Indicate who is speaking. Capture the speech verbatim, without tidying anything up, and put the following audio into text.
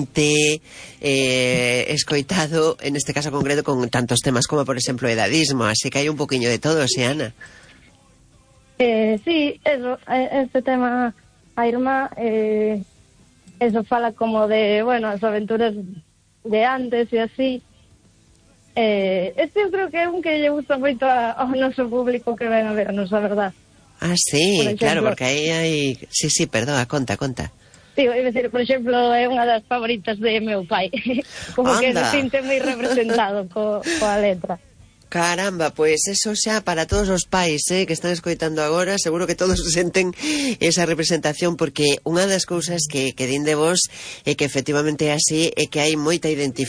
Speaker 1: te eh, escoitado en este caso concreto con tantos temas como por exemplo o edadismo, así que hai un poquinho de todo, sí, Ana.
Speaker 2: Eh, sí, eso, este tema a irmá eh, eso fala como de, bueno, as aventuras de antes e así. Eh, este eu creo que é un que lle gusta moito a, ao noso público que ven a vernos, a verdad.
Speaker 1: Ah, sí,
Speaker 2: ejemplo,
Speaker 1: claro, porque aí hai... Sí, sí, perdón, conta, conta.
Speaker 2: Sí, é dicir, por exemplo, é unha das favoritas de meu pai. Como
Speaker 1: Anda.
Speaker 2: que se sinte moi representado co, coa letra.
Speaker 1: Caramba, pois pues eso xa para todos os pais eh, que están escoitando agora, seguro que todos senten esa representación, porque unha das cousas que, que din de vos é que efectivamente é así, é que hai moita identificación